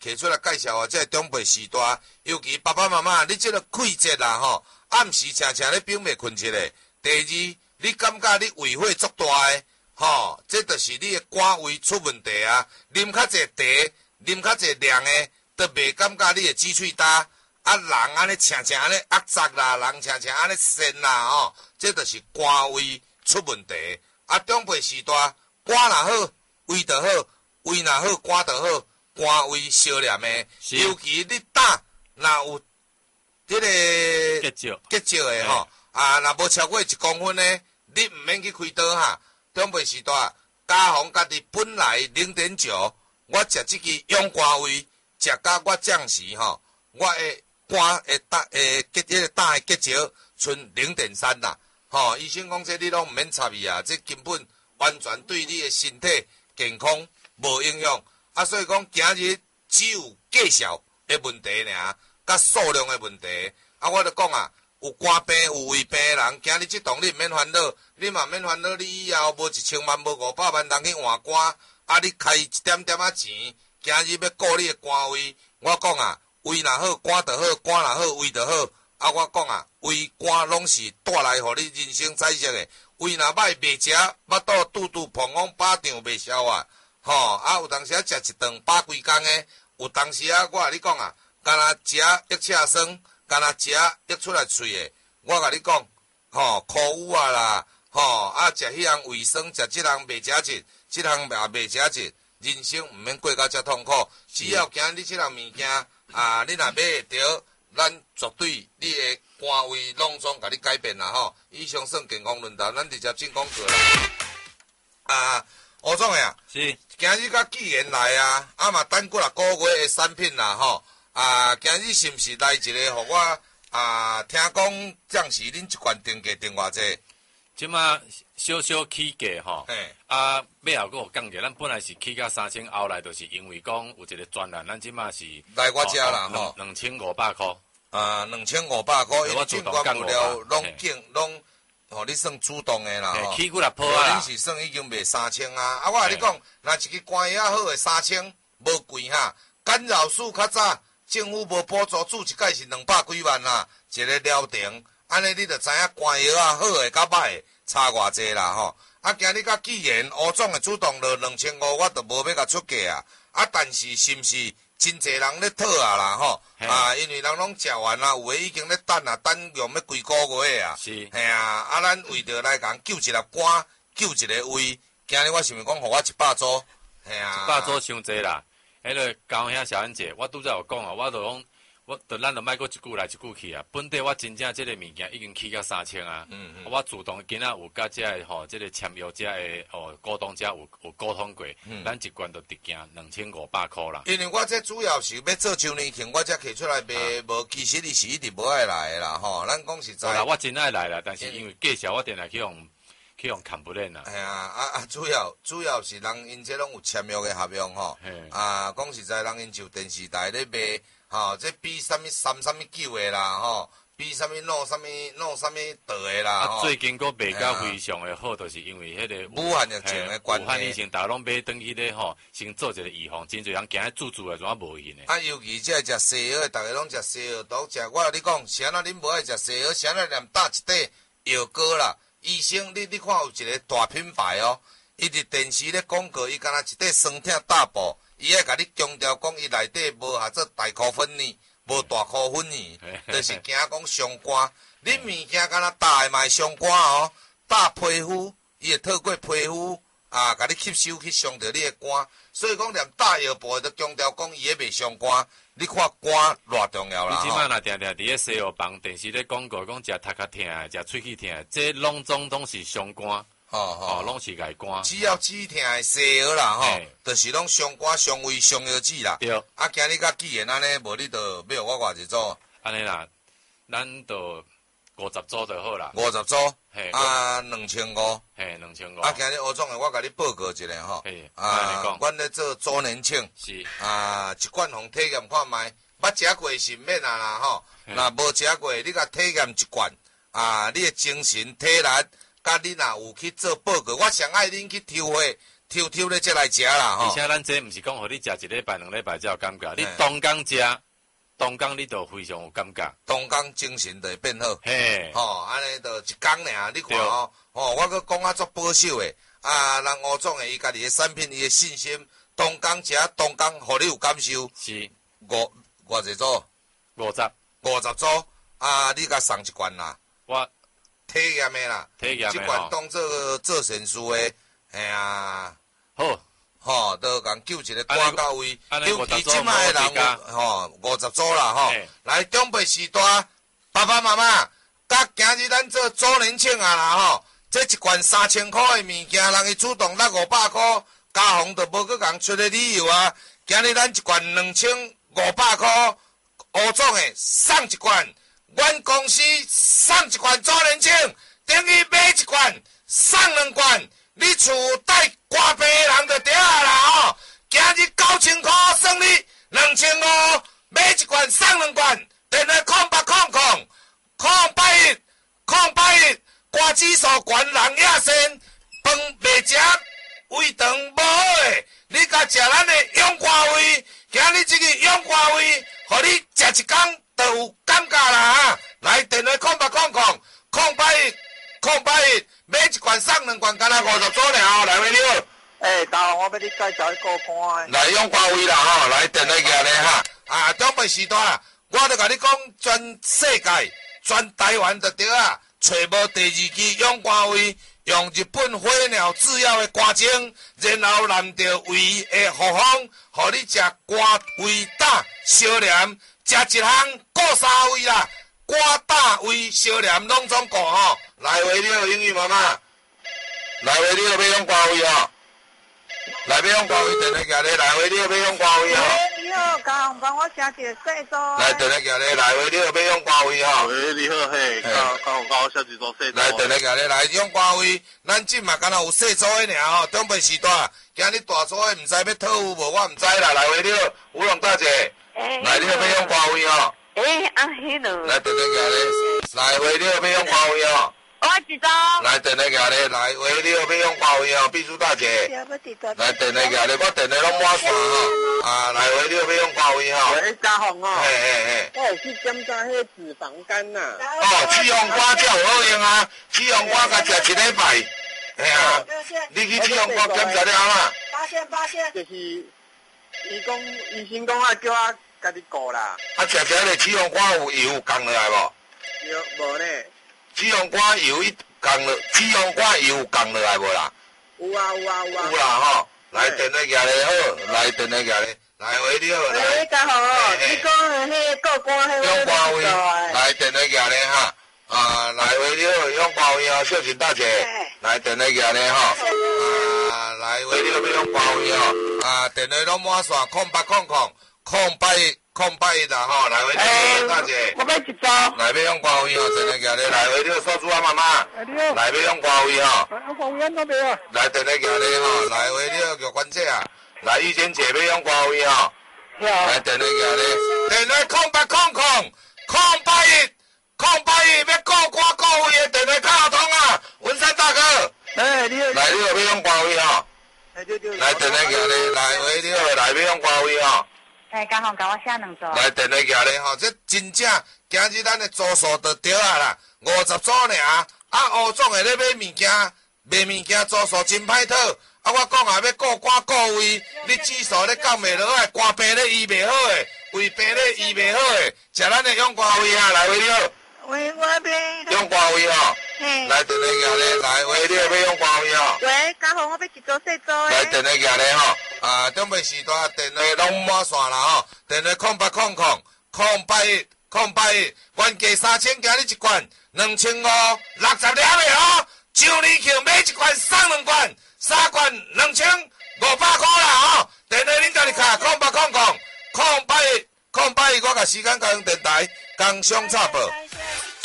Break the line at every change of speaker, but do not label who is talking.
摕出来介绍啊，这长辈时代，尤其爸爸妈妈，你这个气节啦吼，暗时常常咧并袂困一个。第二，你感觉你胃火足大诶，吼，这就是你诶肝胃出问题啊。啉较济茶，啉较济凉诶，都袂感觉你诶支喙焦。啊，人安尼常常安尼压杂啦，人常常安尼酸啦，吼，这就是肝胃出问题。啊，长辈时代，肝若好，胃就好；胃若好，肝就好。肝胃烧黏诶，尤其你胆若有迄个结石诶吼，啊，若无超过1公分诶，你毋免去开刀哈。长辈时代，加防家己本来0.9，我食即支养肝胃，食甲我降时吼，我诶肝诶胆诶结石剩0.3啦，吼，医生讲这你拢毋免插伊啊，这根本完全对你诶身体健康无影响。啊，所以讲今日只有计数的问题尔，甲数量的问题。啊，我著讲啊，有肝病、有胃病的人，今日即档你毋免烦恼，你嘛免烦恼，你以后无1000万、无500万人去换肝，啊，你开一点点仔钱，今日要顾你的肝胃，我讲啊，胃若好，肝就好；肝若好，胃就好。啊，我讲啊，胃肝拢是带来互你人生彩色的。胃若歹，袂食，腹肚肚肚膨风巴掌袂消啊。吼，啊，有当时啊，食一顿饱几工诶，有当时啊，我甲你讲啊，干若食一车酸，干若食溢出来喙诶，我甲你讲，吼，苦乌啊啦，吼，啊，食迄样胃酸，食即样袂食质，即样也袂食质，人生毋免过到遮痛苦，只要今日即样物件啊，你若买会着，咱绝对你诶肝胃拢总甲你改变啦吼。以上算健康论坛，咱直接进广告啦，啊。吴总诶啊，
是，
今日甲纪元来啊，啊嘛等几个月诶产品啦吼，啊，今日是毋是来一个，互我啊，听讲暂时恁一罐定价定偌济？
即马小小起价吼，啊，尾后佫有降价，咱本来是起到3000，后来就是因为讲有一个专栏，咱即马是
来我遮啦吼
，2500块，
啊，2500块，因为尽管有了拢。吼，你算主动诶啦，吼，
起几落鋪啊！
恁是算已经卖3000啊！啊，我甲你讲，若一支肝药好诶3000，无贵哈。干扰素较早，政府无补助，做一届是200几万啦，一个疗程。安尼你著知影肝药啊好诶甲歹诶差偌济啦吼。啊，今日甲既然吴总诶主动落2500，我著无要甲出价啊。啊，但是是毋是真侪人咧讨啊啦吼？啊，因为人拢食完啦，有诶已经咧等啊，等用要几个月啊。
是。
嘿啊，啊，咱为着来共救一粒肝，救一个胃。今日我想讲，互我100组。嘿啊。100
组伤济啦。迄个高兄小安姐，我拄则有讲啊，我著讲。咱著莫过一句来一句去啊！本地我真正即个物件已经起到3000啊！我主动今仔有甲遮个吼，即个签约遮个股东遮有沟通过，咱一罐都直径2500块啦。
因为我这主要是要做周年庆，我才摕出来卖，无其实你是一直无爱来啦吼。咱讲实在。
我真爱来啦，但是因为介绍我定来去用看不练啦。
哎呀，主要是人因这拢有签约的合约吼。啊，讲实在，人因就电视台咧卖。吼，这比啥物3啥物9的啦，吼，比啥物弄啥物道的啦，
吼。最近佫卖甲非常的好，就是因为迄个
武汉疫情的关系。
武汉疫情，大家拢买转去咧吼，先做一个预防，真侪人惊去住的，怎啊无去呢？
啊，尤其这食西药，逐个拢食西药毒，食我甲你讲，谁啊恁无爱食西药，谁啊连打一块药膏啦？医生，你看有一个大品牌哦，伊伫电视咧广告，伊敢若一块酸痛大补。伊爱甲你强调讲，伊内底无下做大颗粉呢，无大颗粉呢，就是惊讲伤肝。你物件敢若打的嘛会伤肝哦，打皮肤，伊会透过皮肤啊，甲你吸收去伤着你的肝。所以讲，连打药部都强调讲，伊会袂伤肝。你看肝偌重要啦！
你即摆若定定伫咧西药房、电视咧广告讲食头壳痛、食喙齿痛，这拢总是伤肝。拢是癌肝。只
要止痛的西药啦，就是拢伤肝、伤胃、伤腰子啦。
对。
啊，今日甲既然安尼，无你就买我偌一组。
安尼啦，咱就50组就好啦。
50组。嘿。啊，2500。
嘿，2500。
啊，今日吴总诶，我甲你报告一下吼。
嘿。
啊，阮咧做周年庆。
是。
啊，一罐互体验看卖，捌食过是免啊啦吼。若无食过，你甲体验一罐，啊，你诶精神体力。甲你若有去做报告，我上爱恁去抽抽抽咧才来食啦吼。
而且咱这毋是讲，互你食一礼拜、2礼拜才有感觉，你当工食，当工你就非常有感觉。
当工精神就会变好。
嘿，
吼，安尼就一工尔，你看哦，吼，我佫讲啊足保守诶，啊，人吴总诶，伊家己诶产品，伊诶信心，当工食，当工，互你有感受。
是
偌济组？50组，啊，你甲送一罐啦。
我
体验诶啦，
体验诶
即罐当做善事诶，嘿啊，
好，
吼，都共救一个大到位，尤其即卖诶人有吼50组啦吼，来长辈时代，爸爸妈妈，甲今日咱做周年庆啊啦吼，这一罐3000块诶物件，人伊主动拿500块，家红都无去共出个理由啊，今日咱一罐2500块，吴总诶送一罐。阮公司送一罐周年庆，等于买一罐送2罐，你厝带刮病的人就对啊啦吼！今日9000块算你2500，买一罐送2罐，电话0800，瓜子素悬人野生，饭袂食，胃肠无好诶，你甲食咱的永华味，今日这个永华味，互你食一工。就有感觉啦哈！来电话0800，买一罐送2罐，干那50组了，来袂了。
大王，我要你介绍一个看。
来永华味啦吼，来电话寄咧哈。啊，长辈时代啊，我著甲你讲，全世界、全台湾就对啊，找无第2支永华味，用日本火鸟制药的瓜精，然后淋着胃的复方，互你食瓜胃胆烧黏。食一项顾3位啦，瓜大胃烧黏拢总顾吼。来回了英语妈妈，来回了要用瓜位吼，来要用瓜位电话寄咧，来回了要用瓜位吼。
你好，家红帮我写一个细组。
来电话寄咧，来回了要用瓜位吼。
喂，你好嘿，家红帮我写一组细组。
来电话寄咧，来用瓜位，咱即嘛敢若有细组的尔吼，长辈时代，今日大组的毋知要讨有无，我毋知啦。来回了，有龙大姐。来，你要用瓜位吼？
迄落。
来电话寄咧，来回了要用瓜位吼？
我一组。
来电话寄咧，来回了要用瓜位吼？秘书大姐。来电话寄咧，我电话拢满线吼。啊，来回了要用瓜位吼？
喂，家红哦。
嘿。
我有去检查迄脂肪肝呐。
哦，刺红瓜才有好用啊！刺红瓜甲食1礼拜。嘿啊，你去刺红瓜检查了啊？
发现。
就是医生讲啊，叫我家己顾啦。
啊，食咧刺红瓜有油降落来无？
无呢。
刺红瓜油降落，刺红瓜油降落来无啦？
有啊。
有啦吼，来电话寄咧好，来电话寄咧，来回你好。
喂，家红哦，你讲的迄个过关迄个。
用瓜位，来电话寄咧哈。啊，来回你好，用瓜位哦，秀琴大姐。来电话寄咧吼。啊，来回你好，要用瓜位哦。啊，电话拢满线，0800，0881啦吼，来回你大姐。
我要一组。
来要用瓜位哦，电话寄咧，来回你好，少主啊妈妈。来要用瓜位吼。
瓜位安怎卖啊？
来电话寄咧吼，来回你好，玉关姐啊。来玉娟姐要用瓜位吼。来电话寄咧，电话0881，要顾瓜顾位的电话卡通啊，文山大哥。
你好。
来你好，要用瓜位吼。
对。
来电话寄咧，来喂你好，来要用瓜位吼。
家红甲我写2组。
来电话寄咧吼，这真正今日咱的组数就对啊啦，50组尔。啊，吴总会咧买物件组数真歹讨。啊，我讲啊，要顾肝顾胃，你指数咧降袂落来，肝病咧医袂好诶，胃病咧医袂好诶，食咱的用瓜位啊，来喂你好。
喂，我要。
用瓜位吼。
嘿。
来电话寄咧，来喂你好，要用瓜位吼。
喂，家红，我要一组细组诶。
来电话寄咧吼。啊，长辈时代电话拢满线啦吼，电话0800，0881，原价3000，今日一罐2560粒的吼，上年去买一罐送2罐，3罐2500块啦吼，电话恁家己卡0800，0881，我甲时间交通电台工商插报。